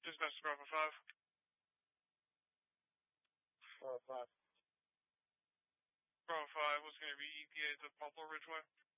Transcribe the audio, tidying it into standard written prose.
Dispatch Bravo 5. Bravo 5. Bravo 5 was going to be ETA to Poplar Ridgeway.